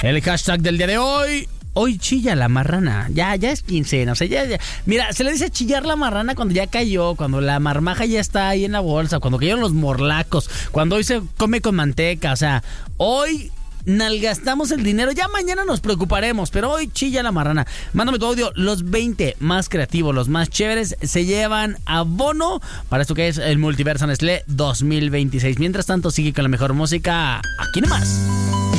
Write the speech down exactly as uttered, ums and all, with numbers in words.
El hashtag del día de hoy: hoy chilla la marrana. Ya, ya es quincena, o sea, ya, ya. Mira, se le dice chillar la marrana cuando ya cayó, cuando la marmaja ya está ahí en la bolsa, cuando cayeron los morlacos, cuando hoy se come con manteca, o sea, hoy nalgastamos el dinero, ya mañana nos preocuparemos, pero hoy chilla la marrana. Mándame tu audio. Los veinte más creativos, los más chéveres, se llevan abono para esto que es el Multiverso Nestlé dos mil veintiséis. Mientras tanto, sigue con la mejor música aquí nomás.